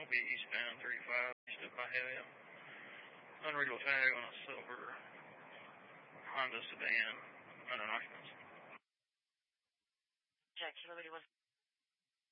I'll be eastbound 35, east of Byhalia. Unreadable tag on a silver Honda sedan, under occupancy. Jack, Liberty 1.